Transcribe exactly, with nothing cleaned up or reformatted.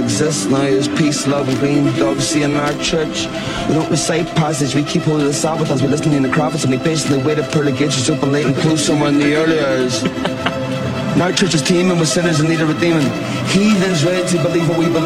exists now is peace, love, and green dogs. See, in our church, we don't recite passage, we keep hold of the Sabbath as we listen in the prophets, and we patiently wait at pearly gates just open late and close somewhere in the early hours. And our church is teeming with sinners in need of redeeming. Heathens ready to believe what we believe.